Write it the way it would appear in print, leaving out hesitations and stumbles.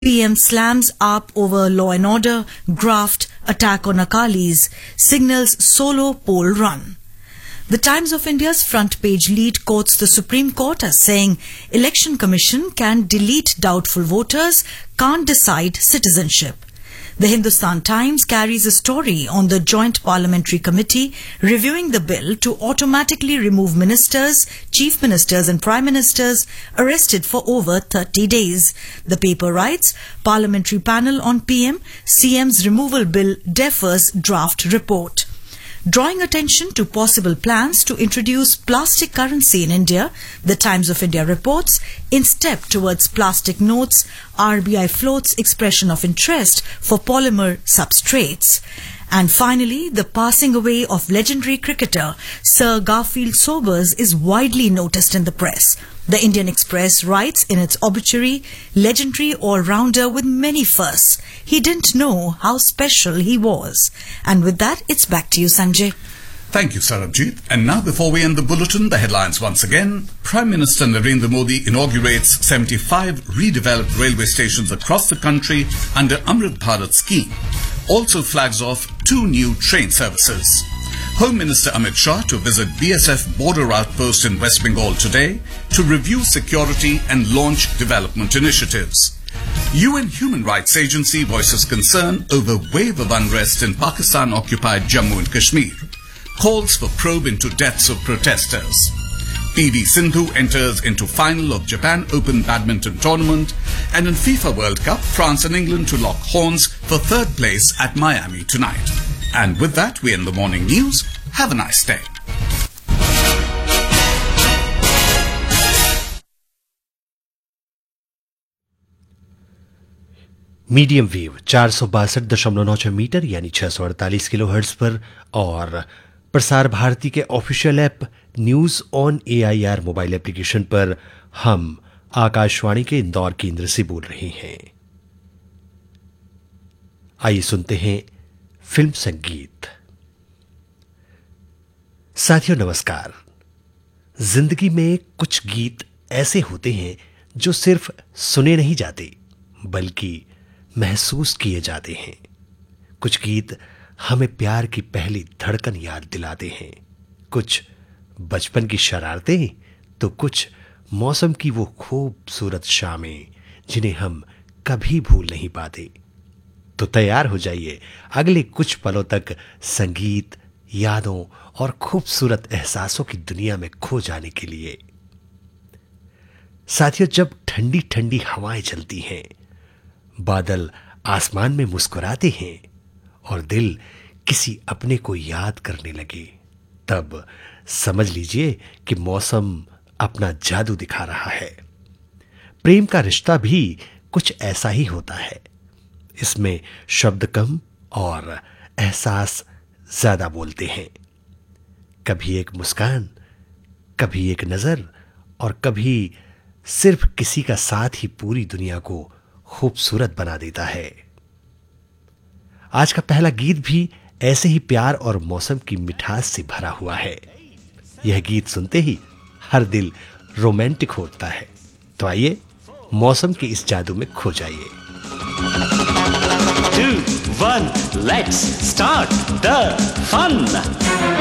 PM slams up over law and order, graft, attack on Akalis, signals solo poll run. The Times of India's front page lead quotes the Supreme Court as saying Election Commission can delete doubtful voters, can't decide citizenship. The Hindustan Times carries a story on the Joint Parliamentary Committee reviewing the bill to automatically remove ministers, chief ministers and prime ministers arrested for over 30 days. The paper writes, Parliamentary panel on PM, CM's removal bill defers draft report. Drawing attention to possible plans to introduce plastic currency in India, the Times of India reports, in step towards plastic notes, RBI floats expression of interest for polymer substrates. And finally, the passing away of legendary cricketer Sir Garfield Sobers is widely noticed in the press. The Indian Express writes in its obituary, legendary all-rounder with many firsts. He didn't know how special he was. And with that, it's back to you, Sanjay. Thank you, Sarabjit. And now, before we end the bulletin, the headlines once again. Prime Minister Narendra Modi inaugurates 75 redeveloped railway stations across the country under Amrit Bharat scheme. Also flags off 2 new train services. Home Minister Amit Shah to visit BSF border outpost in West Bengal today to review security and launch development initiatives. UN Human Rights Agency voices concern over wave of unrest in Pakistan-occupied Jammu and Kashmir. Calls for probe into deaths of protesters. PV Sindhu enters into final of Japan Open Badminton Tournament, and in FIFA World Cup, France and England to lock horns for 3rd place at Miami tonight. And with that, we end the morning news. Have a nice day. Medium wave 462.96 metre यानी 648 kilohertz पर और प्रसार भारती के official app news on AIR mobile application पर हम आकाशवाणी के इंदौर केंद्र से बोल रहे हैं। आइए सुनते हैं फिल्म संगीत। साथियों नमस्कार। जिंदगी में कुछ गीत ऐसे होते हैं जो सिर्फ सुने नहीं जाते बल्कि महसूस किए जाते हैं। कुछ गीत हमें प्यार की पहली धड़कन याद दिलाते हैं, कुछ बचपन की शरारतें तो कुछ मौसम की वो खूबसूरत शामें जिन्हें हम कभी भूल नहीं पाते। तो तैयार हो जाइए अगले कुछ पलों तक संगीत, यादों और खूबसूरत एहसासों की दुनिया में खो जाने के लिए। साथियों, जब ठंडी ठंडी हवाएं चलती हैं, बादल आसमान में मुस्कुराते हैं और दिल किसी अपने को याद करने लगे, तब समझ लीजिए कि मौसम अपना जादू दिखा रहा है। प्रेम का रिश्ता भी कुछ ऐसा ही होता है। इसमें शब्द कम और एहसास ज्यादा बोलते हैं। कभी एक मुस्कान, कभी एक नजर और कभी सिर्फ किसी का साथ ही पूरी दुनिया को खूबसूरत बना देता है। आज का पहला गीत भी ऐसे ही प्यार और मौसम की मिठास से भरा हुआ है। यह गीत सुनते ही हर दिल रोमांटिक होता है। तो आइए मौसम के इस जादू में खो जाइए। 2, 1, let's start the fun.